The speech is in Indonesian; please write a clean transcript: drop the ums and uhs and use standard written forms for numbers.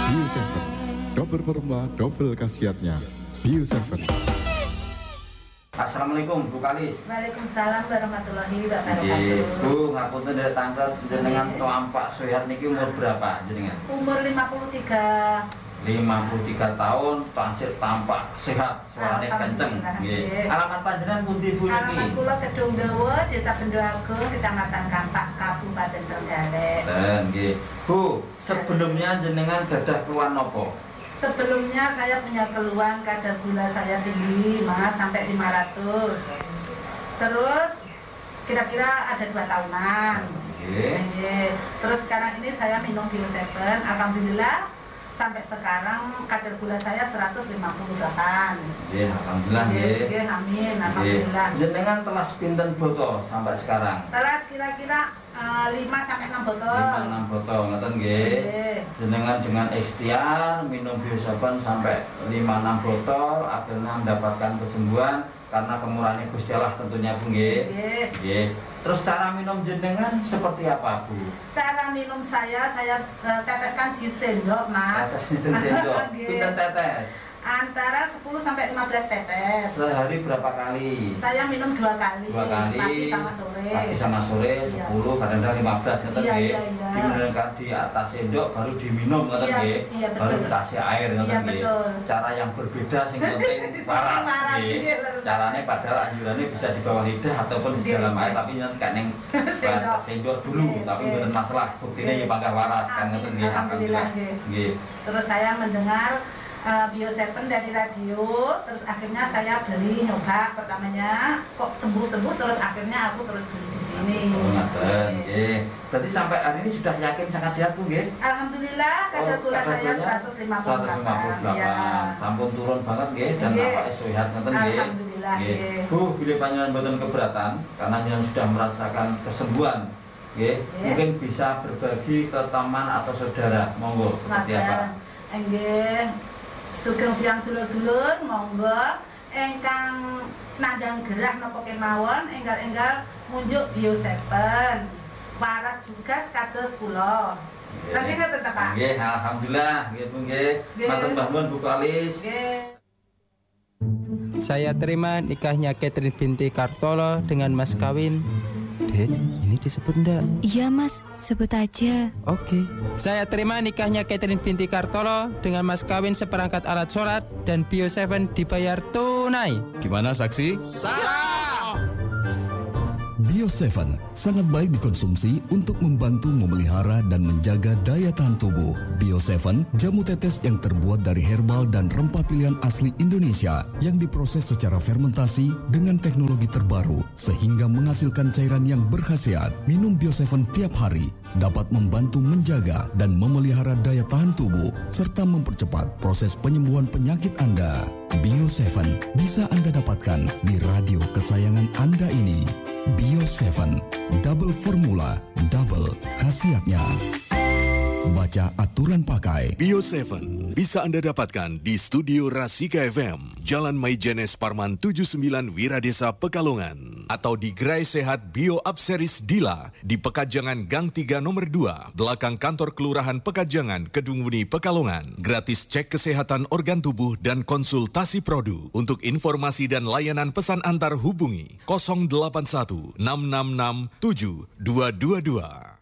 Bio7, double formula, double khasiatnya. Bio7. Assalamualaikum Bu Kalis. Waalaikumsalam warahmatullahi wabarakatuh. Bu, ngapunten dari tanggal jenengan Tampak Sehat niki umur berapa jenengan? Umur 53. 53 tahun, tansih tampak sehat, suaranya kenceng. Nggih. Alamat panjenengan pundi Bu niki? Alamat kula Kedung Dawa, Desa Bendoagung, Kecamatan Kampak, Kabupaten Trenggalek. Nggih. Bu, sebelumnya jenengan gadah keluhan napa? Sebelumnya saya punya keluhan kadar gula saya tinggi, Mas, sampai 500. Terus kira-kira ada 2 tahunan. Terus sekarang ini saya minum Bio7, alhamdulillah sampai sekarang kadar gula saya 158. Alhamdulillah nggih. Amin, alhamdulillah. Jenengan telas pinten botol sampai sekarang? Telas kira-kira 5-6 botol. 5-6 botol, ngoten nggih. Jenengan dengan ikhtiar minum Bio7 sampai 5-6 botol, akhirnya mendapatkan kesembuhan karena kemurahan Gusti Allah tentunya Bu nggih. Nggih. Terus cara minum jenengan seperti apa Bu? Cara minum saya teteskan di sendok, Mas. Tetes di sendok. Pinten tetes? Antara 10 sampai 15 tetes. Sehari berapa kali? Saya minum 2 kali. 2 kali. Pagi sama sore. Pagi sama sore 10, kadang-kadang 15 ngoten nggih. Diminumkan di atas sendok baru diminum ngoten nggih. Baru dikasih air ngoten nggih. Cara yang berbeda sing penting waras nggih. Caranya padahal anjurannya bisa di bawah lidah ataupun di dalam air, tapi nanti kan ning sendok dulu, tapi mboten masalah. Buktine ya pangkah waras kan ngoten nggih. Alhamdulillah nggih. Terus saya mendengar Bio7 dari radio, terus akhirnya saya beli nyoba pertamanya kok sembuh-sembuh, terus akhirnya aku terus beli di sini. Berarti sampai hari ini sudah yakin sangat sehat Bu nggih? Alhamdulillah kadar gula saya 158. Ya. Sampun turun banget nggih dan awake sehat ngoten nggih. Alhamdulillah nggih. Bu, bila panjenengan mboten keberatan karena jenengan sudah merasakan kesembuhan nggih, mungkin bisa berbagi ke teman atau saudara. Monggo seperti apa? Nggih. Sugeng siang dulur-dulur, monggo engkang nandang gerah napa kemawon enggal-enggal munjuk Bio7. Waras tugas kados kula. Lagi ngoten ta, Pak? Nggih, alhamdulillah nggih Bu nggih. Matur nuwun Bu Kalis. Nggih. Saya terima nikahnya Catherine binti Kartolo dengan mas kawin. Dek, ini disebut enggak? Iya mas, sebut aja. Oke. Saya terima nikahnya Catherine binti Kartolo dengan mas kawin seperangkat alat sholat dan Bio7 dibayar tunai. Gimana saksi? Sah! Bio7 sangat baik dikonsumsi untuk membantu memelihara dan menjaga daya tahan tubuh. Bio7 jamu tetes yang terbuat dari herbal dan rempah pilihan asli Indonesia yang diproses secara fermentasi dengan teknologi terbaru sehingga menghasilkan cairan yang berkhasiat. Minum Bio7 tiap hari dapat membantu menjaga dan memelihara daya tahan tubuh serta mempercepat proses penyembuhan penyakit Anda. Bio7 bisa Anda dapatkan di radio kesayangan Anda ini. Bio7, double formula, double khasiatnya. Baca aturan pakai. Bio7 bisa Anda dapatkan di Studio Rasika FM, Jalan Maijenes Parman 79 Wiradesa Pekalongan, atau di Gerai Sehat Bio Abseris Dila di Pekajangan Gang 3 nomor 2, belakang kantor Kelurahan Pekajangan, Kedungmuni, Pekalongan. Gratis cek kesehatan organ tubuh dan konsultasi produk. Untuk informasi dan layanan pesan antar hubungi 081 666 7222.